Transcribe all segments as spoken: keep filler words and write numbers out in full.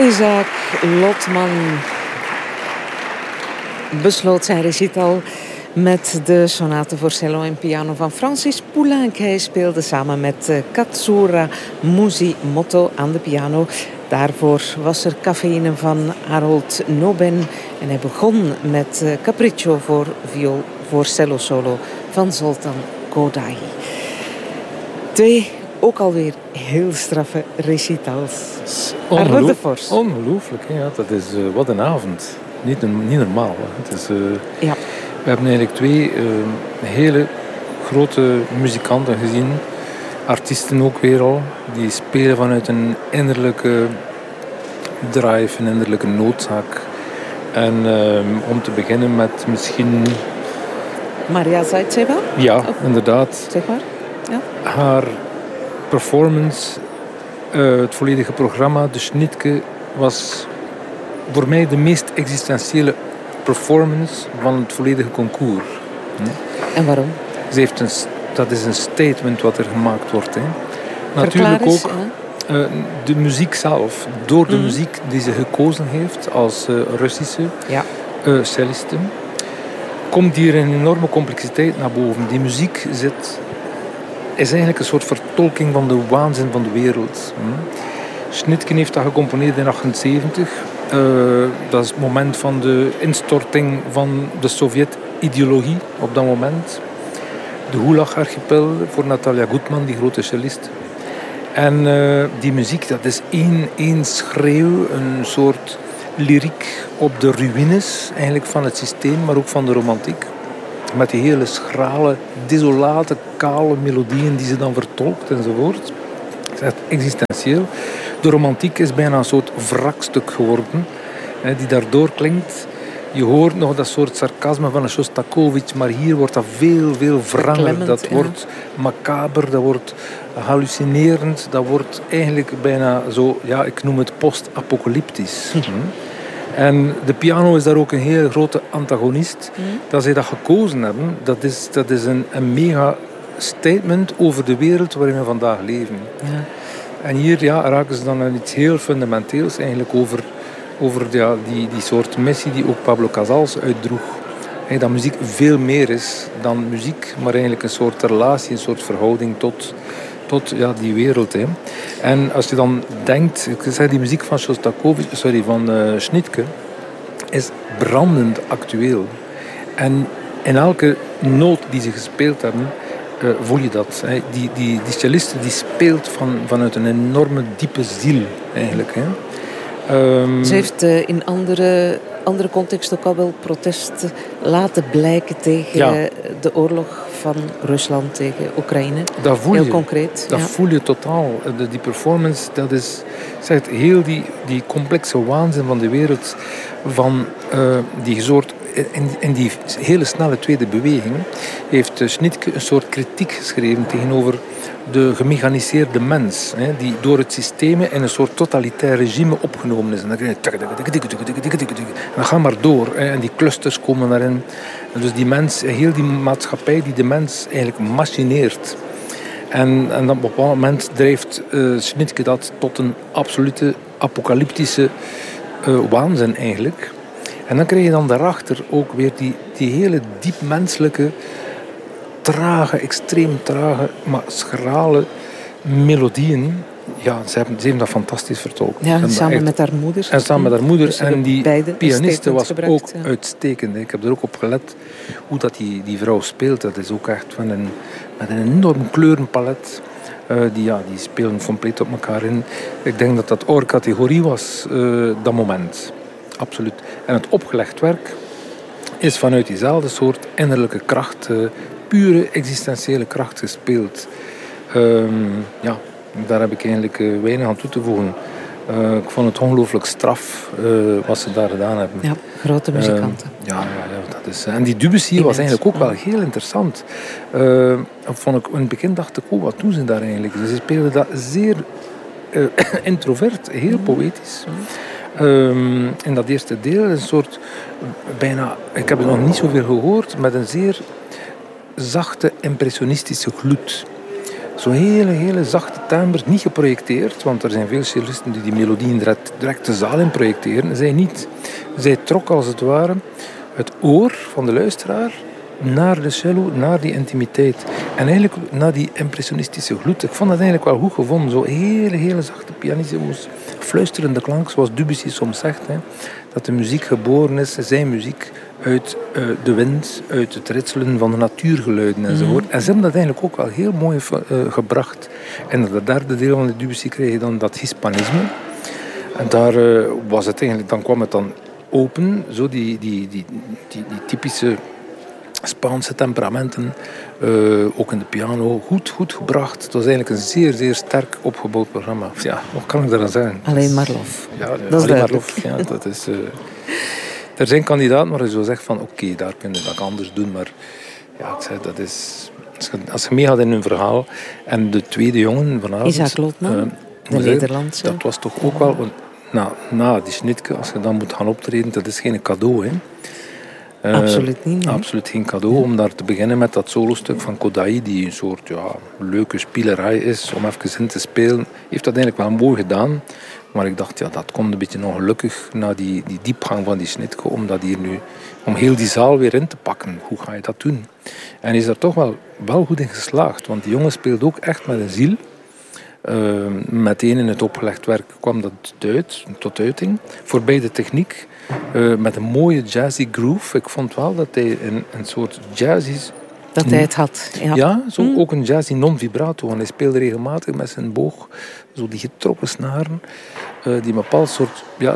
Isaac Lotman besloot zijn recital met de sonate voor cello en piano van Francis Poulenc. Hij speelde samen met Katsura Muzimoto aan de piano. Daarvoor was er Cafeïne van Harold Noben. En hij begon met Capriccio voor viool voor cello solo van Zoltan Kodály. Twee ook alweer heel straffe recitals. Ongeloof, ongelooflijk, ja. Dat is uh, wat een avond. Niet, niet normaal. Hè. Het is, uh, ja. We hebben eigenlijk twee uh, hele grote muzikanten gezien. Artiesten ook weer al. Die spelen vanuit een innerlijke drive, een innerlijke noodzaak. En uh, om te beginnen met misschien... Maria Zaitseva? Ja, of, inderdaad. Zeg maar. Ja. Haar performance, uh, het volledige programma, de Schnitke, was voor mij de meest existentiële performance van het volledige concours. Hm? En waarom? Ze heeft een, dat is een statement wat er gemaakt wordt. Hè. Natuurlijk eens, ook uh, de muziek zelf. Door de mm. muziek die ze gekozen heeft als uh, Russische ja. uh, celliste, komt hier een enorme complexiteit naar boven. Die muziek zit, is eigenlijk een soort vertolking van de waanzin van de wereld. Hm. Schnitken heeft dat gecomponeerd in achtenzeventig. Uh, dat is het moment van de instorting van de Sovjet-ideologie op dat moment. De Gulag-archipel voor Natalia Gutman, die grote cellist. En uh, die muziek, dat is één, één schreeuw, een soort lyriek op de ruïnes eigenlijk van het systeem, maar ook van de romantiek. Met die hele schrale, desolate, kale melodieën die ze dan vertolkt enzovoort. Het is echt existentieel. De romantiek is bijna een soort wrakstuk geworden, hè, die daardoor klinkt. Je hoort nog dat soort sarcasme van een Shostakovich, maar hier wordt dat veel, veel wranger. Dat ja. wordt macaber, dat wordt hallucinerend, dat wordt eigenlijk bijna zo, ja, ik noem het post-apocalyptisch. Hm. En de piano is daar ook een heel grote antagonist. Hm. Dat zij dat gekozen hebben, dat is, dat is een, een mega statement over de wereld waarin we vandaag leven. Ja. En hier ja, raken ze dan aan iets heel fundamenteels eigenlijk over, over ja, die, die soort missie die ook Pablo Casals uitdroeg. Hey, dat muziek veel meer is dan muziek, maar eigenlijk een soort relatie, een soort verhouding tot, tot ja, die wereld. Hè. En als je dan denkt, ik zei die muziek van Shostakovich, sorry, van uh, Schnitke, is brandend actueel. En in elke noot die ze gespeeld hebben, Uh, voel je dat. Hè. Die, die, die celliste die speelt van, vanuit een enorme diepe ziel eigenlijk. Hè. Um, Ze heeft uh, in andere, andere context ook al wel protest laten blijken tegen ja. de oorlog van Rusland tegen Oekraïne. Dat voel heel je. concreet. Dat ja. voel je totaal. De, die performance, dat is zegt, heel die, die complexe waanzin van de wereld, van uh, die soort. In, in die hele snelle tweede beweging heeft Schnitke een soort kritiek geschreven tegenover de gemechaniseerde mens, hè, die door het systeem in een soort totalitair regime opgenomen is. En dan krijg je en dan ga maar door. Hè, en die clusters komen daarin. En dus die mens, heel die maatschappij die de mens eigenlijk machineert. En, en op een bepaald moment drijft uh, Schnitke dat tot een absolute apocalyptische uh, waanzin eigenlijk. En dan krijg je dan daarachter ook weer die, die hele diep menselijke, trage, extreem trage, maar schrale melodieën. Ja, ze hebben, ze hebben dat fantastisch vertolkt. Ja, en samen echt, met haar moeder. En samen met haar moeder. Dus en die pianiste was gebracht, ook ja. uitstekend. Ik heb er ook op gelet hoe dat die, die vrouw speelt. Dat is ook echt van een, met een enorm kleurenpalet. Uh, die, ja, die spelen compleet op elkaar in. Ik denk dat dat oorcategorie was, uh, dat moment. Absoluut. En het opgelegd werk is vanuit diezelfde soort innerlijke kracht, uh, pure existentiële kracht gespeeld. Um, ja, daar heb ik eigenlijk uh, weinig aan toe te voegen. Uh, ik vond het ongelooflijk straf uh, wat ze daar gedaan hebben. Ja, grote muzikanten. Uh, ja, ja, ja, dat is, en die Debussy Imens. was eigenlijk ook wel heel interessant. Uh, vond ik, in het begin dacht ik, oh, wat doen ze daar eigenlijk? Ze speelden dat zeer uh, introvert, heel mm. poëtisch. Mm. Um, in dat eerste deel een soort bijna, ik heb het nog niet zoveel gehoord, met een zeer zachte impressionistische gloed. Zo'n hele, hele zachte timbre, niet geprojecteerd, want er zijn veel cellisten die die melodieën direct, direct de zaal in projecteren. Zij niet. Zij trok als het ware het oor van de luisteraar naar de cello, naar die intimiteit. En eigenlijk naar die impressionistische gloed. Ik vond dat eigenlijk wel goed gevonden. Zo'n hele, hele zachte pianissimo's, fluisterende klank, zoals Debussy soms zegt. Hè, dat de muziek geboren is, zijn muziek, uit uh, de wind, uit het ritselen van de natuurgeluiden enzovoort. Mm. En ze hebben dat eigenlijk ook wel heel mooi uh, gebracht. En in het derde deel van de Debussy kreeg je dan dat hispanisme. En daar uh, was het eigenlijk, dan kwam het dan open, zo die, die, die, die, die typische Spaanse temperamenten, uh, ook in de piano, goed, goed gebracht. Het was eigenlijk een zeer, zeer sterk opgebouwd programma. Ja, wat kan ik daar aan zeggen? Alleen maar lof. Ja, dat alleen is maar lof. Ja, dat is... Uh, Er zijn kandidaten waar je zo zegt van oké, okay, daar kun je dat anders doen, maar ja, ik zeg, dat is... Als je meegaat in hun verhaal en de tweede jongen vanavond... Isaac Lotman, uh, de Nederlandse. Dat was toch ook wel... Na, na die Schnitke, als je dan moet gaan optreden, dat is geen cadeau, hè. Uh, absoluut niet. Nee. Absoluut geen cadeau, om daar te beginnen met dat solostuk van Kodaly, die een soort ja, leuke spielerij is, om even in te spelen. Heeft dat eigenlijk wel mooi gedaan. Maar ik dacht, ja, dat komt een beetje ongelukkig na die, die diepgang van die Schnitke, om dat hier nu, om heel die zaal weer in te pakken. Hoe ga je dat doen? En is daar toch wel, wel goed in geslaagd, want die jongen speelt ook echt met een ziel. Uh, meteen in het opgelegd werk kwam dat uit, tot uiting. Voorbij de techniek, uh, met een mooie jazzy groove. Ik vond wel dat hij een, een soort jazzy... Dat hij het had. Ja, ja zo mm. ook een jazzy non-vibrato. En hij speelde regelmatig met zijn boog, zo die getrokken snaren, uh, die een bepaald soort, ja,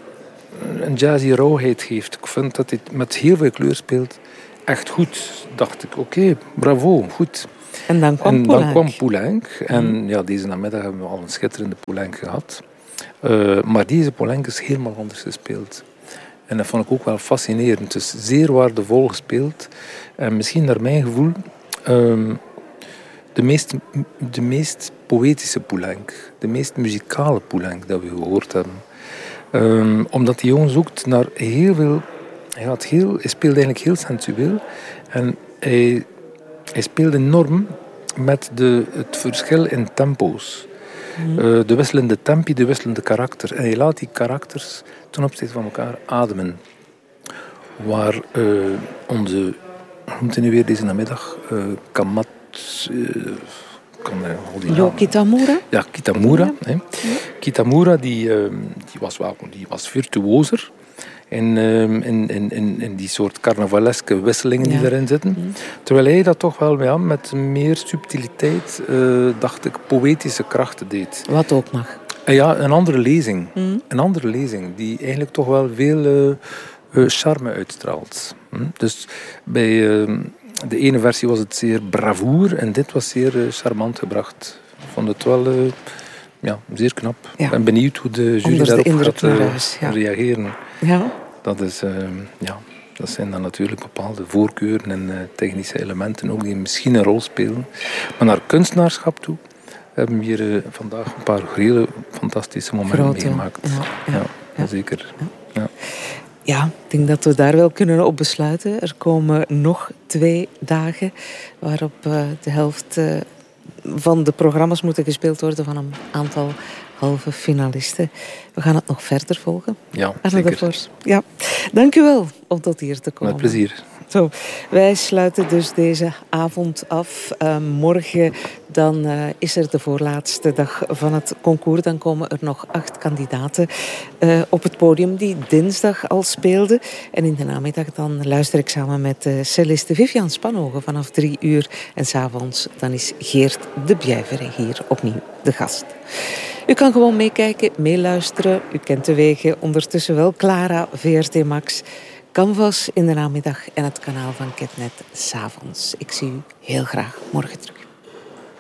een jazzy rauwheid geeft. Ik vind dat hij met heel veel kleur speelt. Echt goed. Dacht ik, oké, okay, bravo, goed. En dan kwam en Poulenc. Dan kwam Poulenc. En mm. ja, deze namiddag hebben we al een schitterende Poulenc gehad. Uh, maar deze Poulenc is helemaal anders gespeeld. En dat vond ik ook wel fascinerend. Dus zeer waardevol gespeeld. En misschien naar mijn gevoel um, de, meest, de meest poëtische Poulenc. De meest muzikale Poulenc dat we gehoord hebben. Um, omdat die jongen zoekt naar heel veel... Hij, had heel, hij speelde eigenlijk heel sensueel. En hij, hij speelde enorm met de, het verschil in tempo's. Mm. Uh, de wisselende tempi, de wisselende karakter. En hij laat die karakters ten opzichte van elkaar ademen. Waar uh, onze, hoe noemt hij nu weer deze namiddag? Uh, Kamat... Uh, kan, uh, Jo Kitamura? Ja, Kitamura. Hè. Ja. Kitamura die, uh, die, was wel, die was virtuozer. In, in, in, in, in die soort carnavaleske wisselingen die ja. erin zitten. Mm. Terwijl hij dat toch wel ja, met meer subtiliteit, uh, dacht ik, poëtische krachten deed. Wat ook mag. Uh, ja, een andere lezing. Mm. Een andere lezing die eigenlijk toch wel veel uh, uh, charme uitstraalt. Hm? Dus bij uh, de ene versie was het zeer bravoer en dit was zeer uh, charmant gebracht. Ik vond het wel uh, ja, zeer knap. Ik ja. ben benieuwd hoe de jury Anders daarop de gaat uh, huis, ja. reageren. Ja. Dat, is, uh, ja, dat zijn dan natuurlijk bepaalde voorkeuren en uh, technische elementen ook die misschien een rol spelen. Maar naar kunstenaarschap toe hebben we hier uh, vandaag een paar hele fantastische momenten Grote. meegemaakt. Ja, ja, ja, ja. zeker. Ja. Ja. Ja, ik denk dat we daar wel kunnen op besluiten. Er komen nog twee dagen waarop uh, de helft uh, van de programma's moeten gespeeld worden van een aantal halve finalisten. We gaan het nog verder volgen. Ja, zeker. Ja. Dank u wel om tot hier te komen. Met plezier. Zo, wij sluiten dus deze avond af. Uh, morgen dan uh, is er de voorlaatste dag van het concours. Dan komen er nog acht kandidaten uh, op het podium die dinsdag al speelden. En in de namiddag dan luister ik samen met uh, celliste Vivian Spanhogen vanaf drie uur. En 's avonds dan is Geert de Bjijvere hier opnieuw de gast. U kan gewoon meekijken, meeluisteren. U kent de wegen. Ondertussen wel Clara, V R T Max, Canvas in de namiddag en het kanaal van Ketnet 's avonds. Ik zie u heel graag morgen terug.